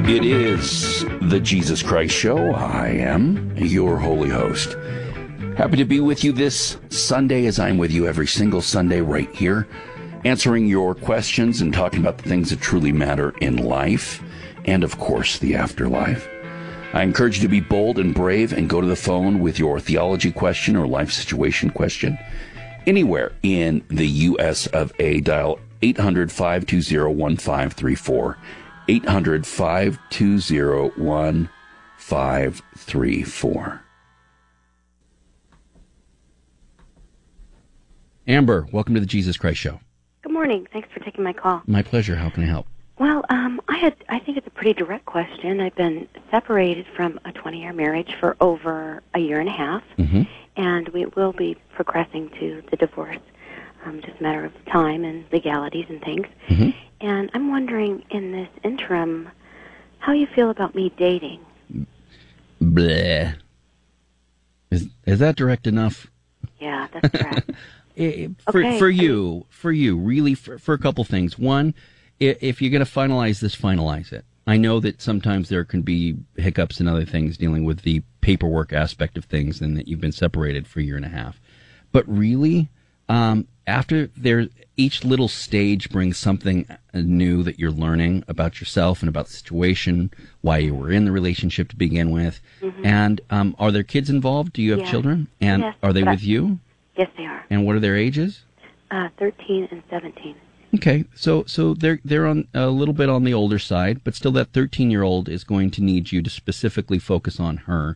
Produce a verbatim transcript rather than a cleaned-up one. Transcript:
It is the Jesus Christ Show. I am your holy host. Happy to be with you this Sunday, as I'm with you every single Sunday right here, answering your questions and talking about the things that truly matter in life and, of course, the afterlife. I encourage you to be bold and brave and go to the phone with your theology question or life situation question. Anywhere in the U S of A, dial eight hundred, five two zero, one five three four. eight hundred, five two zero, one five three four. Amber, welcome to the Jesus Christ Show. Good morning. Thanks for taking my call. My pleasure. How can I help? Well, um, I had. I think it's a pretty direct question. I've been separated from a twenty-year marriage for over a year and a half, Mm-hmm. and we will be progressing to the divorce. Um, just a matter of time and legalities and things. Mm-hmm. And I'm wondering, in this interim, how you feel about me dating. Bleh. Is is that direct enough? Yeah, that's correct. It, for, Okay. for you, for you, really, for, for a couple things. One, i- if you're going to finalize this, finalize it. I know that sometimes there can be hiccups and other things dealing with the paperwork aspect of things, and that you've been separated for a year and a half. But really, um, after there, each little stage brings something new that you're learning about yourself and about the situation, why you were in the relationship to begin with. Mm-hmm. And um, are there kids involved? Do you have Yes. children? And Yes, are they but I- with you? Yes, they are. And what are their ages? Uh, thirteen and seventeen. Okay, so so they're they're on a little bit on the older side, but still that thirteen-year-old is going to need you to specifically focus on her